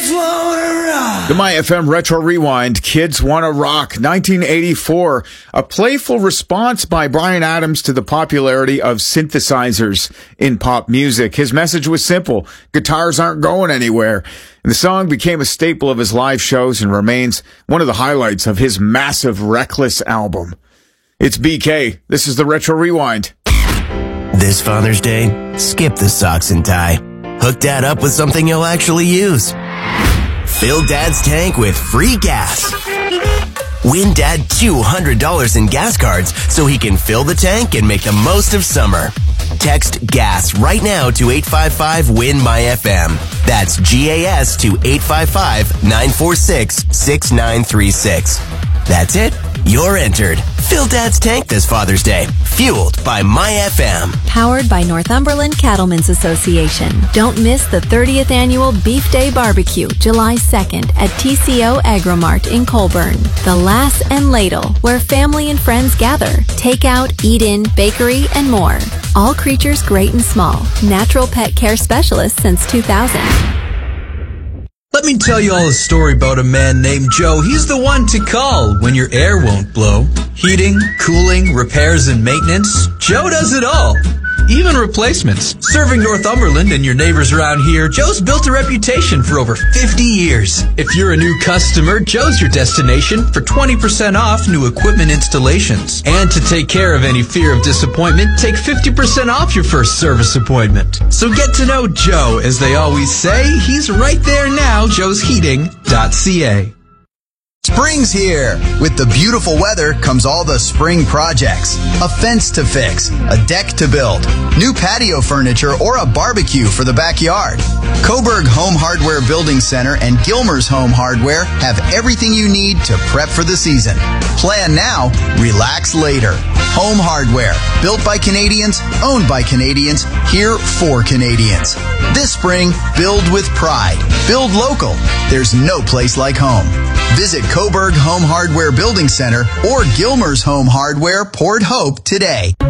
The My FM Retro Rewind, Kids Wanna Rock, 1984. A playful response by Bryan Adams to the popularity of synthesizers in pop music. His message was simple. Guitars aren't going anywhere. And the song became a staple of his live shows and remains one of the highlights of his massive Reckless album. It's BK. This is the Retro Rewind. This Father's Day, skip the socks and tie. Hook Dad up with something you'll actually use. Fill Dad's tank with free gas. Win Dad $200 in gas cards so he can fill the tank and make the most of summer. Text GAS right now to 855-WIN-MY-FM. That's GAS to 855-946-6936. That's it. You're entered. Fill Dad's tank this Father's Day. Fueled by MyFM. Powered by Northumberland Cattlemen's Association. Don't miss the 30th Annual Beef Day Barbecue, July 2nd at TCO Agrimart in Colburn. The Lass and Ladle, where family and friends gather. Takeout, eat-in, bakery, and more. All creatures great and small. Natural pet care specialist since 2000. Let me tell you all a story about a man named Joe. He's the one to call when your air won't blow. Heating, cooling, repairs, and maintenance. Joe does it all. Even replacements. Serving Northumberland and your neighbors around here, Joe's built a reputation for over 50 years. If you're a new customer, Joe's your destination for 20% off new equipment installations. And to take care of any fear of disappointment, take 50% off your first service appointment. So get to know Joe. As they always say, he's right there now, joesheating.ca. Spring's here. With the beautiful weather comes all the spring projects. A fence to fix, a deck to build, new patio furniture, or a barbecue for the backyard. Coburg Home Hardware Building Center and Gilmer's Home Hardware have everything you need to prep for the season. Plan now, relax later. Home Hardware, built by Canadians, owned by Canadians, here for Canadians. This spring, build with pride. Build local. There's no place like home. Visit Coburg Home Hardware Building Center or Gilmer's Home Hardware, Port Hope today. Feel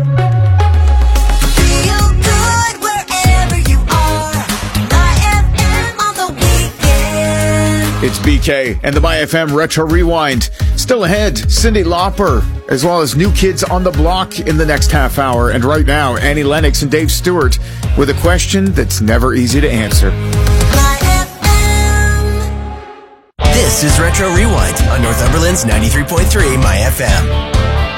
good wherever you are. MyFM on the weekend. It's BK and the MyFM Retro Rewind. Still ahead, Cyndi Lauper, as well as New Kids on the Block in the next half hour. And right now, Annie Lennox and Dave Stewart with a question that's never easy to answer. This is Retro Rewind on Northumberland's 93.3 MyFM.